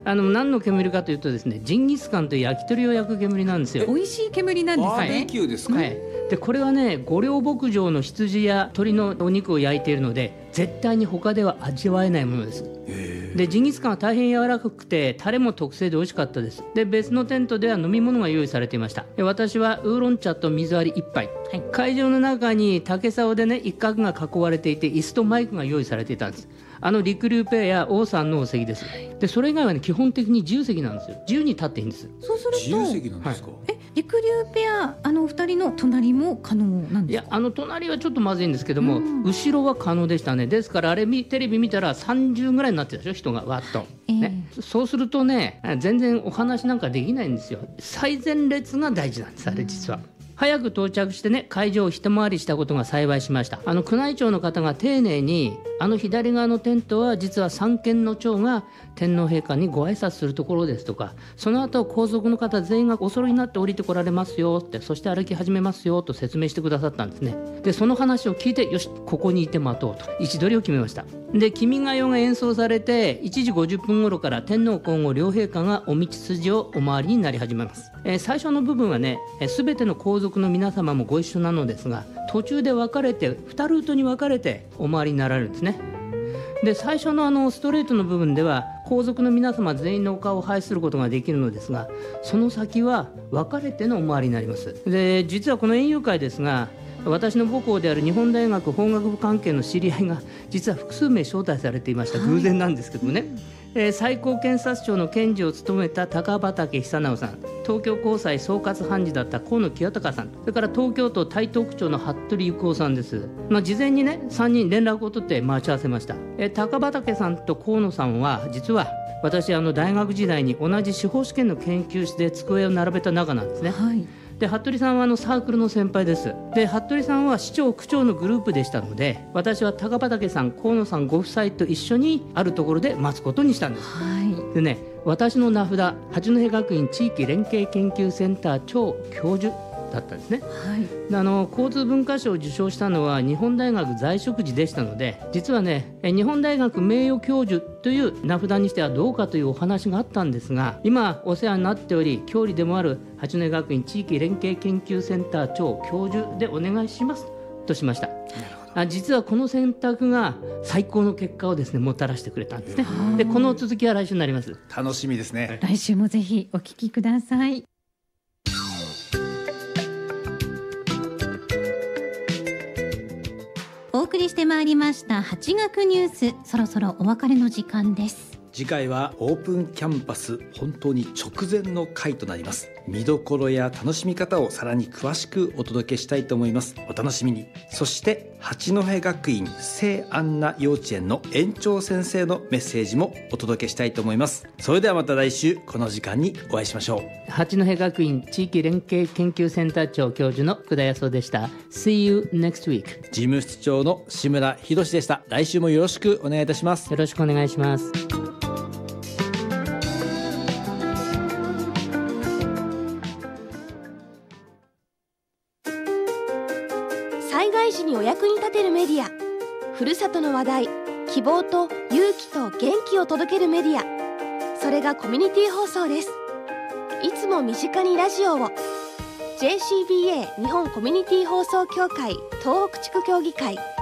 何の煙かというとですね、ジンギスカンという焼き鳥を焼く煙なんですよ。 美味しい煙なんですね。 バーベキューですか。 はい、でこれはね、御料牧場の羊や鶏のお肉を焼いているので、絶対に他では味わえないものです。でジンギスカンは大変柔らかくて、タレも特製で美味しかったです。で別のテントでは飲み物が用意されていました。で私はウーロン茶と水割り1杯、はい、会場の中に竹竿でね、一角が囲われていて、椅子とマイクが用意されていたんです。陸竜ペアや王さんのお席です。でそれ以外はね、基本的に自由席なんですよ。自由に立っていいんです。 そうすると自由席なんですか。 陸竜ペア、お二人の隣も可能なんですか。 いや、隣はちょっとまずいんですけども、後ろは可能でしたね。ですからテレビ見たら30ぐらいになってたでしょ、人がわっと、ね。そうするとね、全然お話なんかできないんですよ。最前列が大事なんです、あれ実は。早く到着してね、会場を一回りしたことが幸いしました。宮内庁の方が丁寧に、左側のテントは実は三権の長が天皇陛下にご挨拶するところですとか、その後皇族の方全員がお揃いになって降りてこられますよって、そして歩き始めますよと説明してくださったんですね。でその話を聞いて、よしここにいて待とうと位置取りを決めました。で君が代が演奏されて1時50分頃から天皇皇后両陛下がお道筋をお回りになり始めます。最初の部分はね、全ての皇族の皆様もご一緒なのですが、途中で分かれて2ルートに分かれてお回りになられるんですね。で最初のストレートの部分では皇族の皆様全員のお顔を拝することができるのですが、その先は分かれてのお回りになります。で実はこの園遊会ですが、私の母校である日本大学法学部関係の知り合いが実は複数名招待されていました。偶然なんですけどもね、最高検察庁の検事を務めた高畠久直さん、東京高裁総括判事だった河野清隆さん、それから東京都台東区長の服部幸男さんです。事前にね3人連絡を取って待ち合わせました。高畠さんと河野さんは実は私大学時代に同じ司法試験の研究室で机を並べた仲なんですね。で服部さんはサークルの先輩です。で服部さんは市長区長のグループでしたので、私は高畠さん河野さんご夫妻と一緒にあるところで待つことにしたんです。でね、私の名札、八戸学院地域連携研究センター長教授だったんですね。交通文化賞を受賞したのは日本大学在職時でしたので、実はね日本大学名誉教授という名札にしてはどうかというお話があったんですが、今お世話になっており郷里でもある八戸学院地域連携研究センター長教授でお願いしますとしました。実はこの選択が最高の結果をですねもたらしてくれたんですね。でこの続きは来週になります。 楽しみですね。 来週もぜひお聞きください。お送りしてまいりました8学ニュース、そろそろお別れの時間です。 次回はオープンキャンパス本当に直前の回となります。見どころや楽しみ方をさらに詳しくお届けしたいと思います。お楽しみに。そして八戸学院聖アンナ幼稚園の園長先生のメッセージもお届けしたいと思います。それではまた来週この時間にお会いしましょう。 八戸学院地域連携研究センター長教授の久田康夫でした。 See you next week。 事務室長の志村博でした。来週もよろしくお願いいたします。 よろしくお願いします。 災害時にお役に立てるメディア、ふるさとの話題、希望と勇気と元気を届けるメディア、それがコミュニティ放送です。いつも身近にラジオを。 JCBA 日本コミュニティ放送協会東北地区協議会